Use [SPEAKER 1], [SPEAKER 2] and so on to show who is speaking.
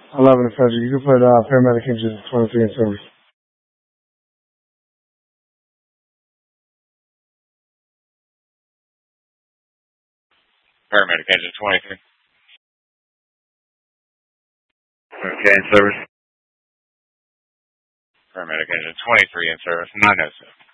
[SPEAKER 1] 11 in service. You can put paramedic engine 23 in service.
[SPEAKER 2] Paramedic engine 23.
[SPEAKER 3] Okay, in service.
[SPEAKER 2] Paramedic engine 23 in service. 907.